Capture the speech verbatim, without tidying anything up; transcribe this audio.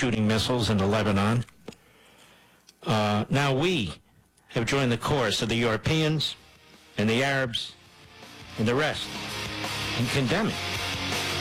shooting missiles into Lebanon. Uh, now we have joined the chorus of the Europeans and the Arabs and the rest in condemning